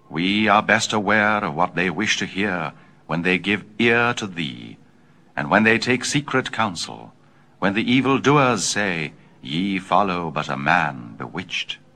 We are best aware of what they wish to hear when they give ear to thee, and when they take secret counsel, when the evil doers say, Ye follow but a man bewitched.